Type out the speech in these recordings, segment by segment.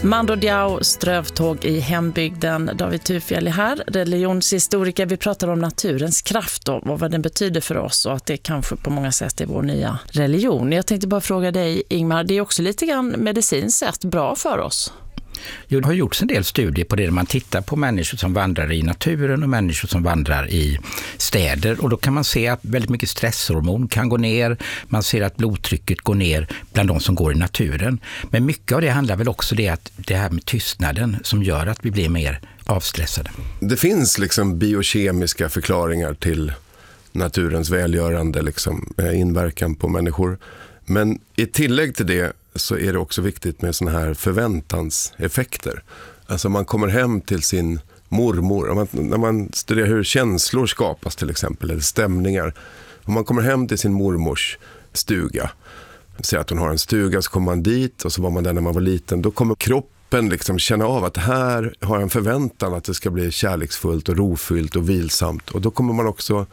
Mando Diao, strövtåg i hembygden. David Thufjell är här, religionshistoriker. Vi pratar om naturens kraft och vad den betyder för oss och att det kanske på många sätt är vår nya religion. Jag tänkte bara fråga dig, Ingmar, det är också lite grann medicinskt sett bra för oss? Det har gjorts en del studier på det där man tittar på människor som vandrar i naturen och människor som vandrar i städer, och då kan man se att väldigt mycket stresshormon kan gå ner, man ser att blodtrycket går ner bland de som går i naturen. Men mycket av det handlar väl också det att det här med tystnaden som gör att vi blir mer avstressade. Det finns liksom biokemiska förklaringar till naturens välgörande inverkan på människor. Men i tillägg till det så är det också viktigt med såna här förväntanseffekter. Alltså man kommer hem till sin mormor, när man studerar hur känslor skapas till exempel, eller stämningar. Om man kommer hem till sin mormors stuga, säger att hon har en stuga, så kommer man dit och så var man där när man var liten, då kommer kroppen känna av att här har jag en förväntan att det ska bli kärleksfullt och rofyllt och vilsamt, och då kommer man också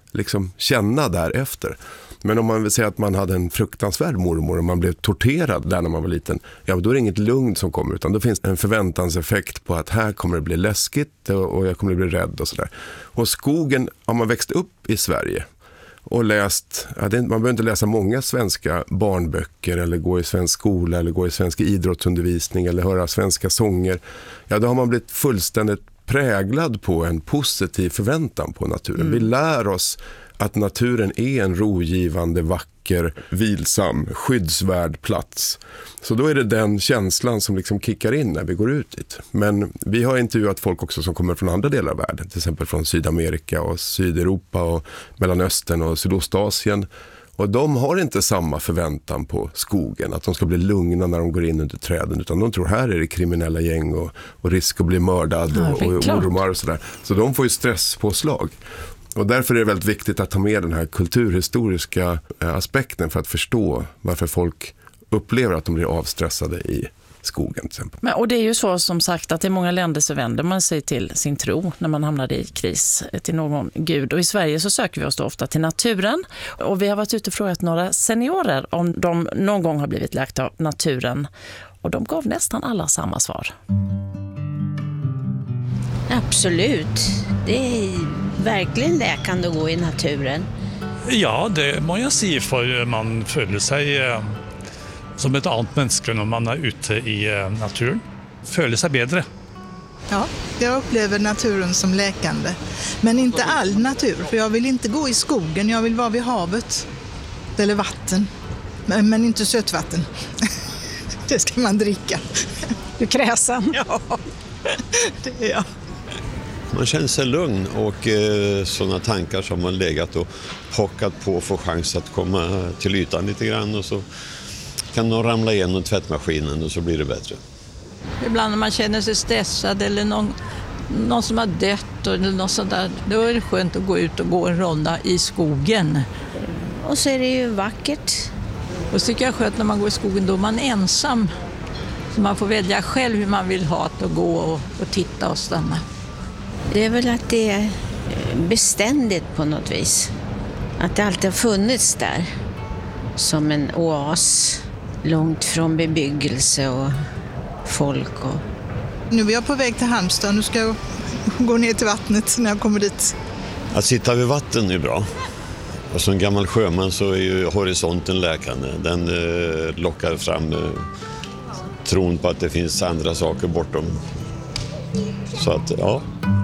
känna därefter. Men om man vill säga att man hade en fruktansvärd mormor och man blev torterad där när man var liten, ja, då är det inget lugn som kommer, utan då finns det en förväntanseffekt på att här kommer det bli läskigt och jag kommer bli rädd och sådär. Och skogen, om man växt upp i Sverige och läst, man behöver inte läsa många svenska barnböcker eller gå i svensk skola eller gå i svensk idrottsundervisning eller höra svenska sånger, ja, då har man blivit fullständigt präglad på en positiv förväntan på naturen. Vi lär oss att naturen är en rogivande, vacker, vilsam, skyddsvärd plats. Så då är det den känslan som kickar in när vi går ut dit. Men vi har intervjuat folk också som kommer från andra delar av världen, till exempel från Sydamerika och Sydeuropa och Mellanöstern och Sydostasien. Och de har inte samma förväntan på skogen, att de ska bli lugna när de går in under träden, utan de tror här är det kriminella gäng och risk att bli mördad och ormar och sådär. Så de får ju stresspåslag. Och därför är det väldigt viktigt att ta med den här kulturhistoriska aspekten för att förstå varför folk upplever att de blir avstressade i skogen till exempel. Men, och det är ju så som sagt att i många länder så vänder man sig till sin tro när man hamnar i kris, till någon gud. Och i Sverige så söker vi oss då ofta till naturen. Och vi har varit ute och frågat några seniorer om de någon gång har blivit läkt av naturen. Och de gav nästan alla samma svar. Absolut. Det är verkligen läkande att gå i naturen. Ja, det må jag säga, för man føler sig som ett annat människa när man är ute i naturen. Føler sig bättre. Ja, jag upplever naturen som läkande. Men inte all natur, för jag vill inte gå i skogen, jag vill vara vid havet. Eller vatten, men inte sötvatten. Det ska man dricka. Du är kräsen. Ja, det är jag. Man känner sig lugn och sådana tankar som man legat och pockat på får chans att komma till ytan lite grann, och så kan de ramla igenom tvättmaskinen och så blir det bättre. Ibland när man känner sig stressad eller någon som har dött eller något sånt där, då är det skönt att gå ut och gå en ronda i skogen. Och så är det ju vackert. Och så tycker jag skönt när man går i skogen, då är man ensam. Så man får välja själv hur man vill ha att gå och titta och stanna. Det är väl att det är beständigt på något vis. Att det alltid har funnits där. Som en oas. Långt från bebyggelse och folk. Nu är jag på väg till Halmstad. Nu ska jag gå ner till vattnet när jag kommer dit. Att sitta vid vatten är bra. Och som gammal sjöman så är ju horisonten läkande. Den lockar fram tron på att det finns andra saker bortom. Så att, ja.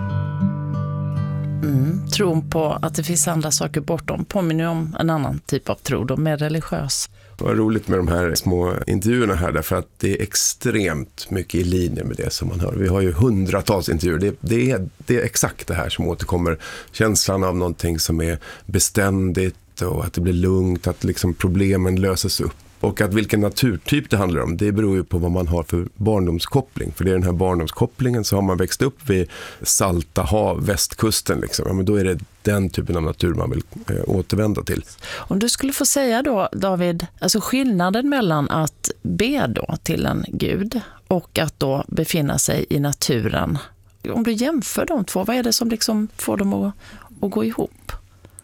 Tron på att det finns andra saker bortom påminner om en annan typ av tro, då, mer religiös. Det var roligt med de här små intervjuerna här, därför att det är extremt mycket i linje med det som man hör. Vi har ju hundratals intervjuer. Det är exakt det här som återkommer. Känslan av någonting som är beständigt och att det blir lugnt, att problemen löses upp. Och att vilken naturtyp det handlar om, det beror ju på vad man har för barndomskoppling. För det är den här barndomskopplingen, så har man växt upp vid Salta hav, västkusten. Ja, men då är det den typen av natur man vill återvända till. Om du skulle få säga då, David, alltså skillnaden mellan att be då till en gud och att då befinna sig i naturen. Om du jämför de två, vad är det som får dem att gå ihop?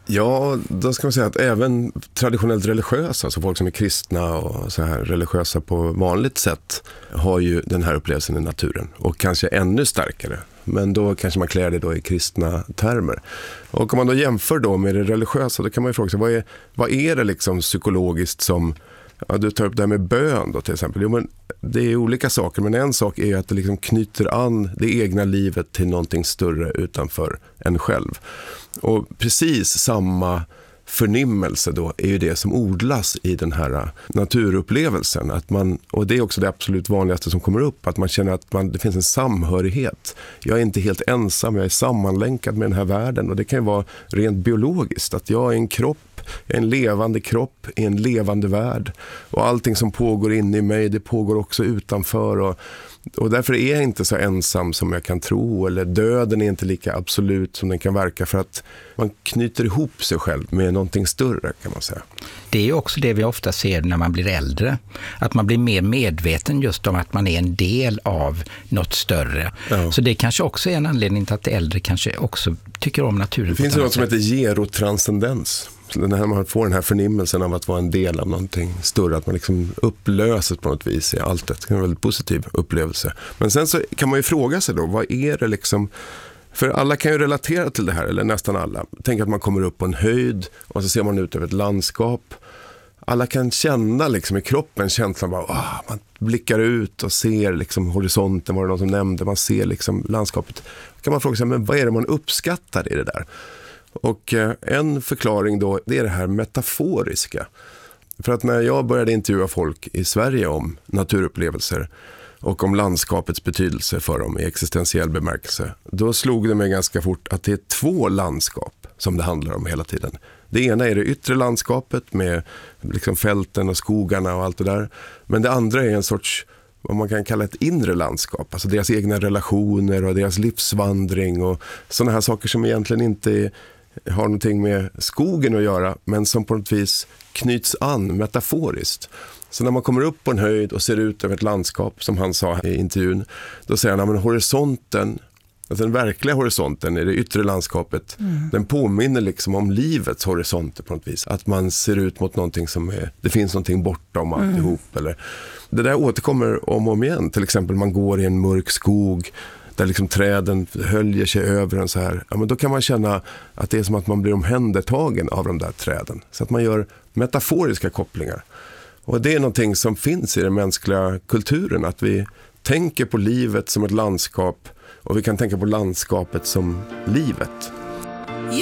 Ja, då ska man säga att även traditionellt religiösa, alltså folk som är kristna och så här religiösa på vanligt sätt, har ju den här upplevelsen i naturen. Och kanske ännu starkare. Men då kanske man klär det då i kristna termer. Och om man då jämför då med det religiösa, då kan man ju fråga sig, vad är det liksom psykologiskt som... Ja, du tar upp det här med bön då till exempel. Jo, men det är olika saker, men en sak är att det liksom knyter an det egna livet till någonting större utanför en själv. Och precis samma förnimmelse då är ju det som odlas i den här naturupplevelsen. Att man, och det är också det absolut vanligaste som kommer upp, att man känner att det finns en samhörighet. Jag är inte helt ensam, jag är sammanlänkad med den här världen, och det kan ju vara rent biologiskt, att jag är en kropp, en levande kropp i en levande värld, och allting som pågår inne i mig, det pågår också utanför, och därför är jag inte så ensam som jag kan tro, eller döden är inte lika absolut som den kan verka, för att man knyter ihop sig själv med någonting större, kan man säga. Det är ju också det vi ofta ser när man blir äldre, att man blir mer medveten just om att man är en del av något större. Ja. Så det kanske också är en anledning till att äldre kanske också tycker om naturen. Det finns något som heter gerotranscendens. När man får den här förnimmelsen av att vara en del av någonting större, att man liksom upplöses på något vis i allt. Det är en väldigt positiv upplevelse. Men sen så kan man ju fråga sig då, vad är det liksom, för alla kan ju relatera till det här, eller nästan alla. Tänk att man kommer upp på en höjd och så ser man ut över ett landskap. Alla kan känna liksom i kroppen känslan bara, man blickar ut och ser liksom horisonten, var det någon som nämnde, man ser liksom landskapet. Då kan man fråga sig, men vad är det man uppskattar i det där? Och en förklaring då, det är det här metaforiska. För att när jag började intervjua folk i Sverige om naturupplevelser och om landskapets betydelse för dem i existentiell bemärkelse, då slog det mig ganska fort att det är 2 landskap som det handlar om hela tiden. Det ena är det yttre landskapet med liksom fälten och skogarna och allt det där. Men det andra är en sorts, vad man kan kalla ett inre landskap. Alltså deras egna relationer och deras livsvandring och sådana här saker som egentligen inte har någonting med skogen att göra, men som på något vis knyts an metaforiskt. Så när man kommer upp på en höjd och ser ut över ett landskap, som han sa i intervjun, då säger han att horisonten, att den verkliga horisonten i det yttre landskapet, den påminner liksom om livets horisonter på något vis. Att man ser ut mot någonting som det finns någonting bortom alltihop. Eller, det där återkommer om och om igen. Till exempel man går i en mörk skog där liksom träden höljer sig över en så här. Ja, men då kan man känna att det är som att man blir omhändertagen av de där träden. Så att man gör metaforiska kopplingar. Och det är någonting som finns i den mänskliga kulturen, att vi tänker på livet som ett landskap och vi kan tänka på landskapet som livet.